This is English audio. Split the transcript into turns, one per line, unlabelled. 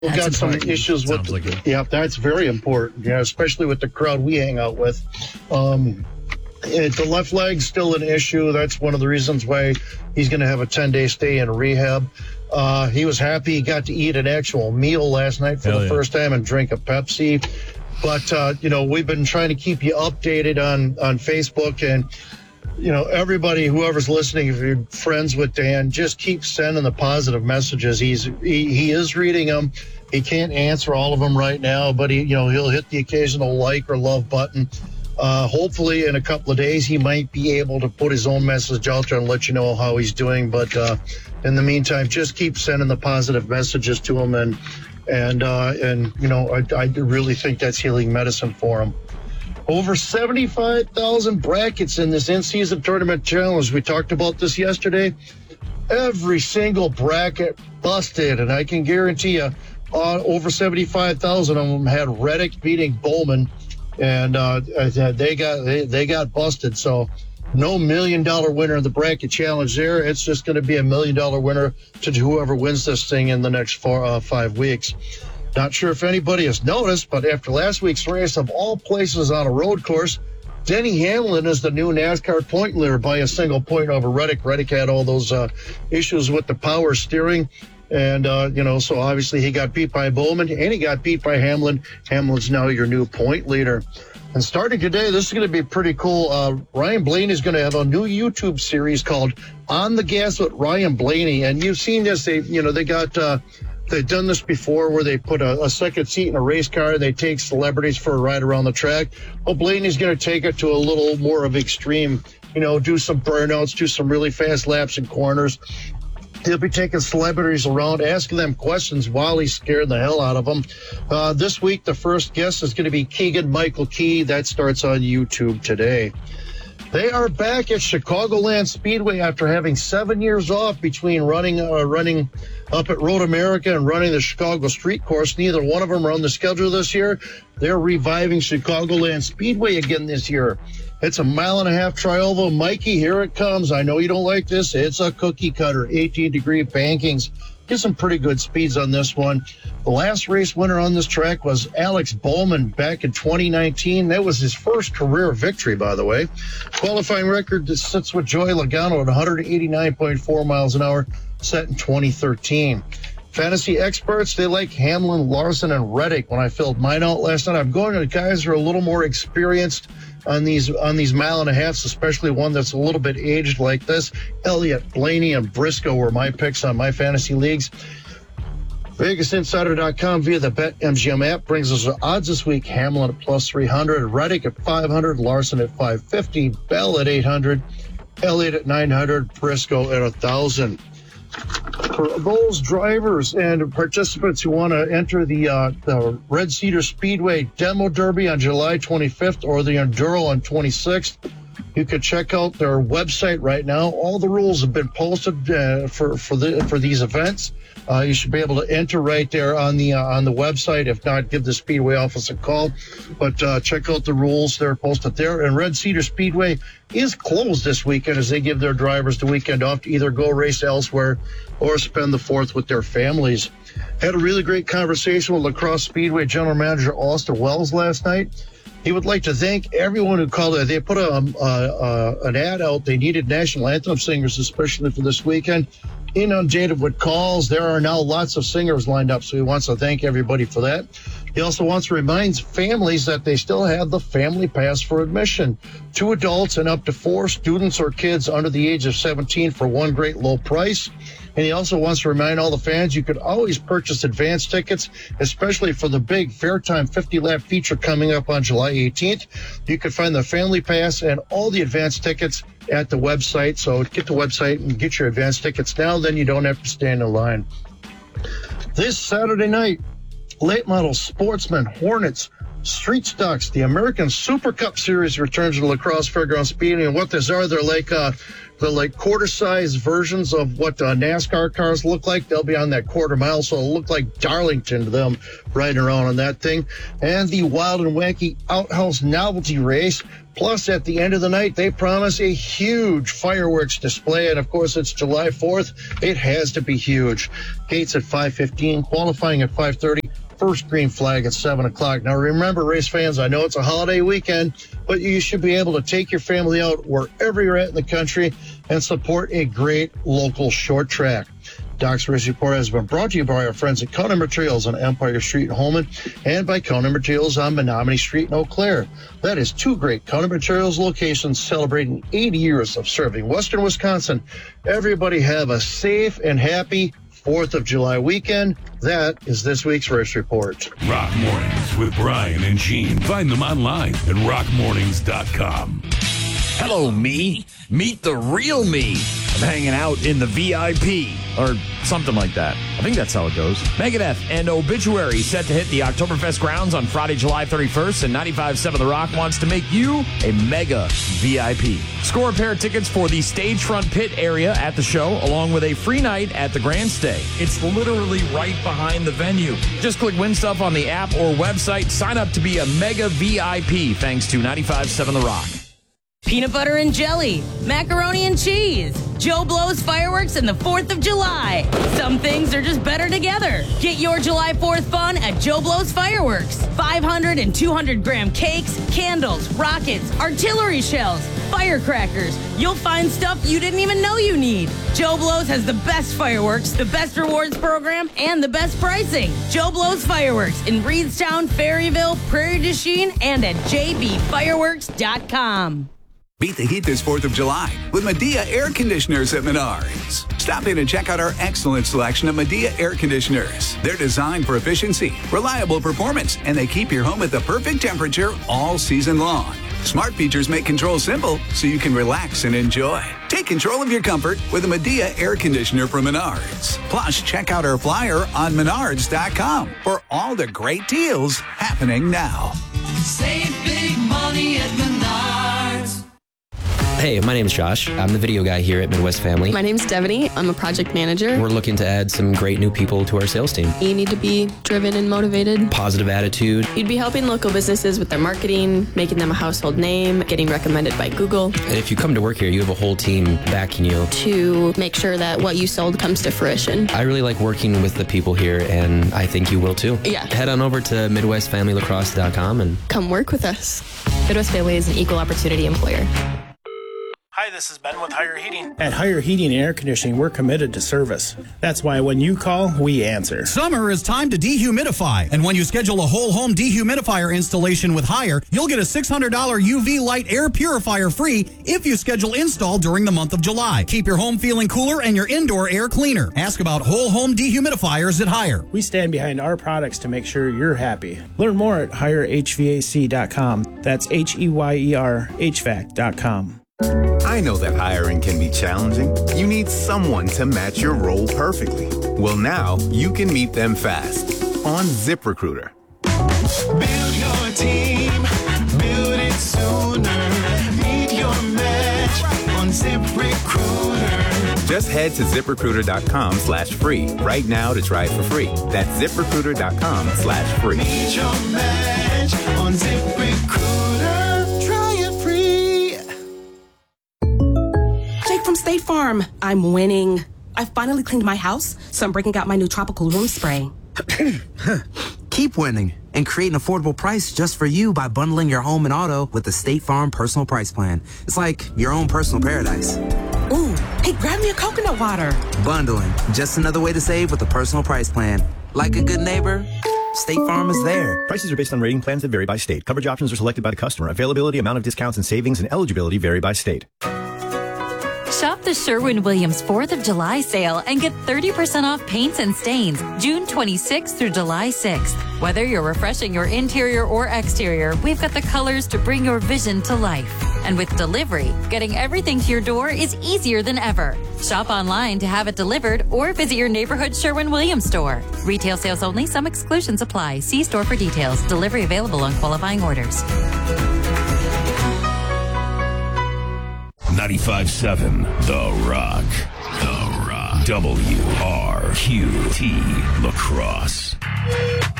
We've got some issues with yeah, that's very important. Yeah, especially with the crowd we hang out with. The left leg's still an issue. That's one of the reasons why he's going to have a 10-day stay in rehab. He was happy he got to eat an actual meal last night for the first time and drink a Pepsi. But, we've been trying to keep you updated on Facebook. And, everybody, whoever's listening, if you're friends with Dan, just keep sending the positive messages. He is reading them. He can't answer all of them right now, but he'll hit the occasional like or love button. Hopefully in a couple of days, he might be able to put his own message out there and let you know how he's doing. But in the meantime, just keep sending the positive messages to him. And I really think that's healing medicine for him. Over 75,000 brackets in this in-season tournament challenge. We talked about this yesterday. Every single bracket busted, and I can guarantee you over 75,000 of them had Reddick beating Bowman. And they got busted. So no $1 million winner in the bracket challenge there. It's just going to be $1 million winner to whoever wins this thing in the next 5 weeks. Not sure if anybody has noticed, but after last week's race, of all places on a road course, Denny Hamlin is the new NASCAR point leader by a single point over Reddick. Reddick had all those issues with the power steering. And, so obviously he got beat by Bowman and he got beat by Hamlin. Hamlin's now your new point leader. And starting today, this is going to be pretty cool. Ryan Blaney is going to have a new YouTube series called On the Gas with Ryan Blaney. And you've seen this. They've done this before where they put a second seat in a race car. They take celebrities for a ride around the track. Well, Blaney's going to take it to a little more of extreme, do some burnouts, do some really fast laps and corners. He'll be taking celebrities around, asking them questions while he's scaring the hell out of them. This week, the first guest is going to be Keegan-Michael Key. That starts on YouTube today. They are back at Chicagoland Speedway after having 7 years off between running up at Road America and running the Chicago Street Course. Neither one of them are on the schedule this year. They're reviving Chicagoland Speedway again this year. It's a 1.5 mile tri-oval. Mikey, here it comes. I know you don't like this. It's a cookie cutter, 18-degree bankings. Get some pretty good speeds on this one. The last race winner on this track was Alex Bowman back in 2019. That was his first career victory, by the way. Qualifying record sits with Joey Logano at 189.4 miles an hour, set in 2013. Fantasy experts, they like Hamlin, Larson, and Reddick. When I filled mine out last night, I'm going to the guys who are a little more experienced on these 1.5 miles, especially one that's a little bit aged like this. Elliott, Blaney, and Briscoe were my picks on my fantasy leagues. VegasInsider.com via the BetMGM app brings us the odds this week. Hamlin at plus 300, Reddick at 500, Larson at 550, Bell at 800, Elliott at 900, Briscoe at 1,000. For those drivers and participants who want to enter the Red Cedar Speedway Demo Derby on July 25th or the Enduro on 26th, you can check out their website right now. All the rules have been posted for these events. You should be able to enter right there on the website. If not, give the Speedway office a call. But check out the rules. They're posted there. And Red Cedar Speedway is closed this weekend as they give their drivers the weekend off to either go race elsewhere or spend the 4th with their families. Had a really great conversation with La Crosse Speedway General Manager Austin Wells last night. He would like to thank everyone who called it. They put an ad out. They needed national anthem singers, especially for this weekend. Inundated with calls. There are now lots of singers lined up, so he wants to thank everybody for that. He also wants to remind families that they still have the Family Pass for admission. 2 adults and up to 4 students or kids under the age of 17 for one great low price. And he also wants to remind all the fans you could always purchase advance tickets, especially for the big Fair Time 50-lap feature coming up on July 18th. You can find the Family Pass and all the advance tickets at the website. So get the website and get your advance tickets now, then you don't have to stand in line. This Saturday night, late model Sportsman, Hornets, Street Stocks, the American Super Cup Series returns to La Crosse Fairgrounds Speedway. And what these are, they're like quarter-size versions of what NASCAR cars look like. They'll be on that quarter mile, so it'll look like Darlington to them riding around on that thing. And the Wild and Wacky Outhouse Novelty Race. Plus, at the end of the night, they promise a huge fireworks display. And, of course, it's July 4th. It has to be huge. Gates at 5:15, qualifying at 5:30. First green flag at 7 o'clock. Now, remember, race fans, I know it's a holiday weekend, but you should be able to take your family out wherever you're at in the country and support a great local short track. Doc's Race Report has been brought to you by our friends at County Materials on Empire Street in Holman and by County Materials on Menominee Street in Eau Claire. That is two great County Materials locations celebrating 80 years of serving Western Wisconsin. Everybody have a safe and happy 4th of July weekend. That is this week's Race Report.
Rock Mornings with Brian and Gene. Find them online at rockmornings.com.
Hello, me. Meet the real me. I'm hanging out in the VIP, or something like that. I think that's how it goes. Megadeth and Obituary set to hit the Oktoberfest grounds on Friday, July 31st, and 95.7 The Rock wants to make you a mega VIP. Score a pair of tickets for the stage front pit area at the show, along with a free night at the Grand Stay. It's literally right behind the venue. Just click Win Stuff on the app or website. Sign up to be a mega VIP, thanks to 95.7 The Rock.
Peanut butter and jelly, macaroni and cheese, Joe Blow's fireworks, and the 4th of July. Some things are just better together. Get your July 4th fun at Joe Blow's Fireworks. 500 and 200-gram cakes, candles, rockets, artillery shells, firecrackers. You'll find stuff you didn't even know you need. Joe Blow's has the best fireworks, the best rewards program, and the best pricing. Joe Blow's Fireworks in Reedstown, Ferryville, Prairie du Chien, and at jbfireworks.com.
Beat the heat this 4th of July with Medea Air Conditioners at Menards. Stop in and check out our excellent selection of Medea Air Conditioners. They're designed for efficiency, reliable performance, and they keep your home at the perfect temperature all season long. Smart features make control simple so you can relax and enjoy. Take control of your comfort with a Medea Air Conditioner from Menards. Plus, check out our flyer on menards.com for all the great deals happening now.
Save big money at Menards.
Hey, my name's Josh. I'm the video guy here at Midwest Family.
My name's Devaney. I'm a project manager.
We're looking to add some great new people to our sales team.
You need to be driven and motivated.
Positive attitude.
You'd be helping local businesses with their marketing, making them a household name, getting recommended by Google.
And if you come to work here, you have a whole team backing you.
To make sure that what you sold comes to fruition.
I really like working with the people here, and I think you will too.
Yeah.
Head on over to MidwestFamilyLacrosse.com and
come work with us.
Midwest Family is an equal opportunity employer.
Hi, this is Ben with Higher Heating.
At Higher Heating and Air Conditioning, we're committed to service. That's why when you call, we answer.
Summer is time to dehumidify. And when you schedule a whole home dehumidifier installation with Higher, you'll get a $600 UV light air purifier free if you schedule install during the month of July. Keep your home feeling cooler and your indoor air cleaner. Ask about whole home dehumidifiers at Higher.
We stand behind our products to make sure you're happy. Learn more at HireHVAC.com. That's HEYER HVAC.com.
I know that hiring can be challenging. You need someone to match your role perfectly. Well, now you can meet them fast on ZipRecruiter.
Build your team, build it sooner. Meet your match on ZipRecruiter.
Just head to ZipRecruiter.com/free right now to try it for free. That's ZipRecruiter.com/free.
Meet your match on ZipRecruiter. Try it free.
From State Farm. I'm winning. I finally cleaned my house, so I'm breaking out my new tropical room spray.
Keep winning and create an affordable price just for you by bundling your home and auto with the State Farm Personal Price Plan. It's like your own personal paradise.
Ooh, hey, grab me a coconut water.
Bundling, just another way to save with the Personal Price Plan. Like a good neighbor, State Farm is there.
Prices are based on rating plans that vary by state. Coverage options are selected by the customer. Availability, amount of discounts and savings, and eligibility vary by state.
Shop the Sherwin-Williams 4th of July sale and get 30% off paints and stains June 26th through July 6th. Whether you're refreshing your interior or exterior, we've got the colors to bring your vision to life. And with delivery, getting everything to your door is easier than ever. Shop online to have it delivered or visit your neighborhood Sherwin-Williams store. Retail sales only. Some exclusions apply. See store for details. Delivery available on qualifying orders.
95.7 The Rock. The Rock. WRQT La Crosse.